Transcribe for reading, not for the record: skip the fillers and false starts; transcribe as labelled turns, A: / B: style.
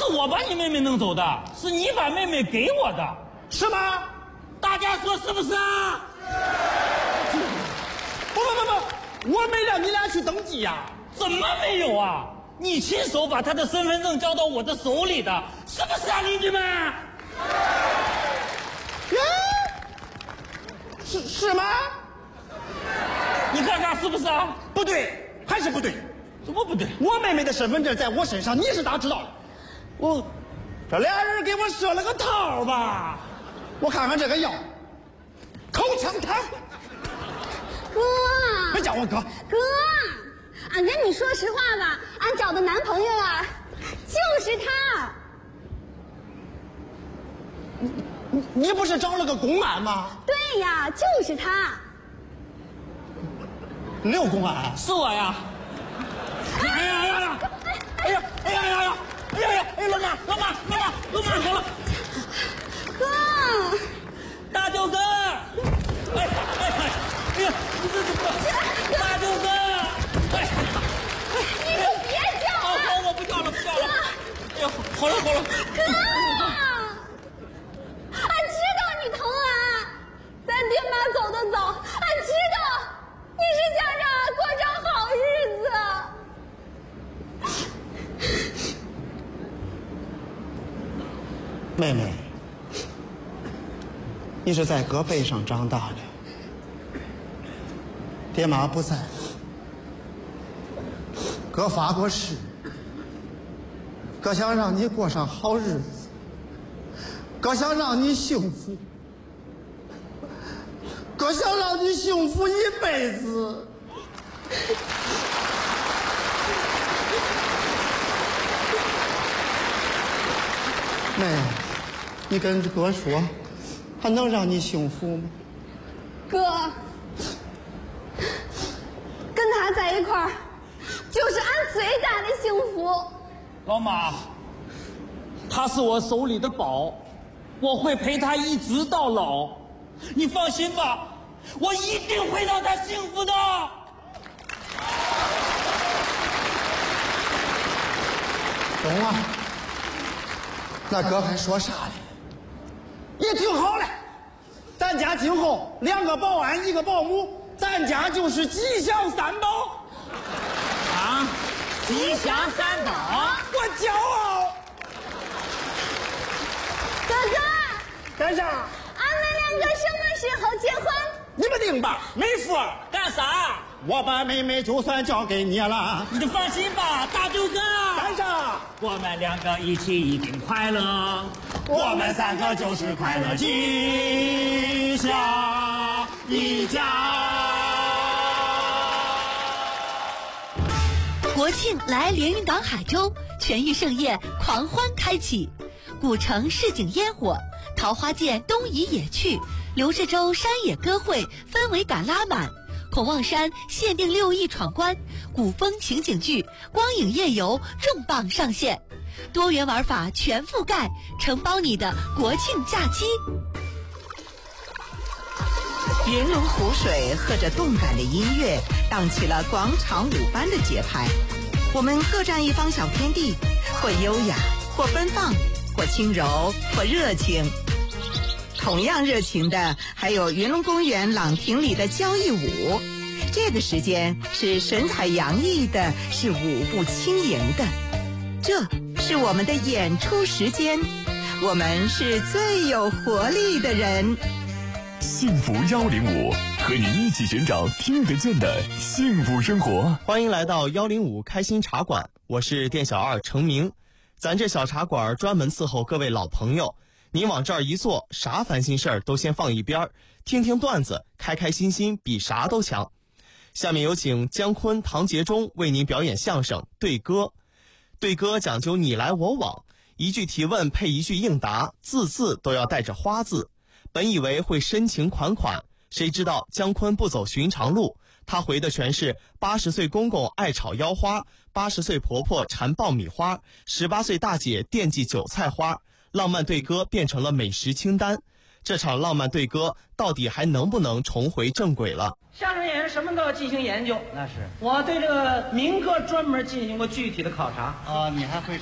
A: 是我把你妹妹弄走的，是你把妹妹给我的，
B: 是吗？
A: 大家说是不是啊？
B: 不，我没让你俩去登记呀。
A: 怎么没有啊？你亲手把她的身份证交到我的手里的，是不是啊，邻居们？
B: 是吗？
A: 你看看是不是啊？
B: 不对，还是不对。
A: 怎么不对？
B: 我妹妹的身份证在我身上，你是咋知道的？这俩人给我设了个套吧？我看看这个药，口香糖。
C: 哥，
B: 别叫我哥。
C: 哥，俺跟你说实话吧，俺找的男朋友啊，就是他。
B: 你不是找了个公安吗？
C: 对呀，就是他。
B: 刘公安
A: 是我呀！哎呀，老妈，好了，
C: 哥，
A: 大舅哥，大舅哥，
C: 你就别叫了。
A: 好，我不叫了。哎呀，好了。
C: 哥，俺知道你疼俺，咱爹妈走的早，俺知道你是想让俺过上好日子。
B: 妹妹，你是在哥背上长大的，爹妈不在，哥发过誓，哥想让你过上好日子，哥想让你幸福，哥想让你幸福一辈子。妹，你跟哥说，还能让你幸福吗？
C: 哥，跟他在一块儿，就是俺最大的幸福。
A: 老妈，他是我手里的宝，我会陪他一直到老。你放心吧，我一定会让他幸福的。
B: 懂啊？那哥还说啥嘞？也挺好嘞，咱家今后2个保安1个保姆，咱家就是吉祥3宝。
A: 啊，吉祥3宝，
B: 我骄傲。
C: 哥哥，
B: 干啥？
C: 俺们2个什么时候结婚？
B: 你们定吧，没福。
A: 干啥？
B: 我把妹妹就算交给你了。
A: 你就放心吧，大舅哥。
B: 干啥？
A: 我们2个一起一定快乐，我们3个就是快乐吉祥一家。
D: 国庆来连云港海州，全域盛宴狂欢开启，古城市井烟火，桃花涧东移野趣，刘志洲山野歌会氛围感拉满，孔望山限定6亿闯关，古风情景剧光影夜游重磅上线，多元玩法全覆盖，承包你的国庆假期。
E: 云龙湖水和着动感的音乐，荡起了广场舞般的节拍。我们各占一方小天地，或优雅，或奔放，或轻柔，或热情。同样热情的还有云龙公园朗亭里的交谊舞，这个时间是神采洋溢的，是舞步轻盈的，这是我们的演出时间，我们是最有活力的人。
F: 幸福105，和你一起寻找听得见的幸福生活。
G: 欢迎来到105开心茶馆，我是店小二程明。咱这小茶馆专门伺候各位老朋友，您往这儿一坐，啥烦心事儿都先放一边，听听段子，开开心心比啥都强。下面有请姜昆、唐杰忠为您表演相声对歌。对歌讲究你来我往，一句提问配一句应答，字字都要带着花字。本以为会深情款款，谁知道姜昆不走寻常路，他回的全是80岁公公爱炒腰花，80岁婆婆馋爆米花，18岁大姐惦记韭菜花，浪漫对歌变成了美食清单。这场浪漫对歌到底还能不能重回正轨了？
A: 相声演员什么都要进行研究，那是我对这个民歌专门进行过具体的考察。
B: 你还会